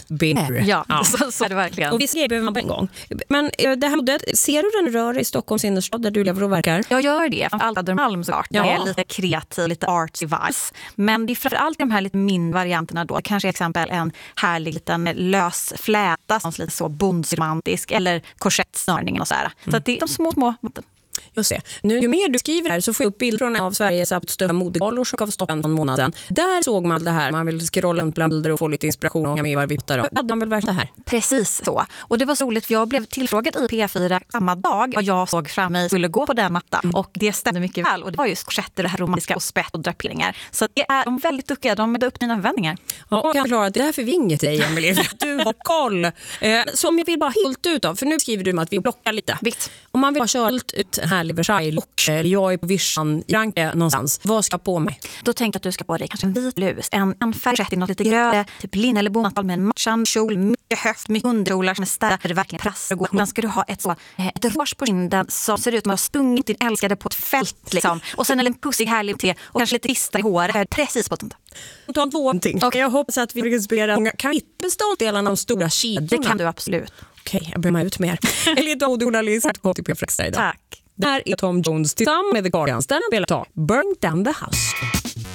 been. Ja. Så är det verkligen. Och vi skrev man på en gång. Men det här modet, ser du den rör i Stockholms innerstad där du lever och verkar? Jag gör det. Allt Södermalm såklart. Det är lite kreativ, lite artsy vibes. Men det är framförallt de här lite mindre varianterna då. Kanske exempel en härlig liten lös fläta som är lite så bondsromantisk eller korsettsnörningen och så här. Så att det är de små. Just det. Nu, ju mer du skriver här så får jag upp bilder av Sveriges största modegalor som gav stoppen för en månad sedan. Där såg man det här. Man vill scrolla runt bland bilder och få lite inspiration och med vad vi hittar. Hade man väl verkligen det här? Precis så. Och det var så roligt för jag blev tillfrågad i P4 samma dag och jag såg fram mig skulle gå på den mattan. Och det stämde mycket väl. Och det var just korsetter, det här romantiska och spett och draperingar. Så det är de väldigt duktiga. De är upp mina förväntningar. Ja, och jag kan förklara att det är därför vi inget dig, Emelie. Du har koll. Som jag vill bara helt ut av. För nu skriver du att vi blockar lite. Vitt. Om man vill ha kört ut en härlig Versailles-look, jag är på Vischan i Frankrike någonstans. Vad ska jag på mig? Då tänkte jag att du ska på dig kanske en vit blus, en färgrätt i något lite grönt, typ linne eller bomull med en matchande kjol, mycket höft, mycket underkjolar som är starka, där det verkligen prassar och går. Sen ska du ha ett rouge på kinden som ser ut som att du har stungit din älskade på ett fält liksom. Och sen en pussig härlig te och kanske lite ristar i håret. Precis på sånt. Ta någonting. Och jag hoppas att vi kan inspirera många. Kan vi beståndelarna av stora kedjorna? Det kan du absolut. Okej, jag bryr mig ut mer. Emelie journalist kom till P4 idag. Tack. Där är Tom Jones tillsammans med The Guardians. Där han vill ta Burn Down the House.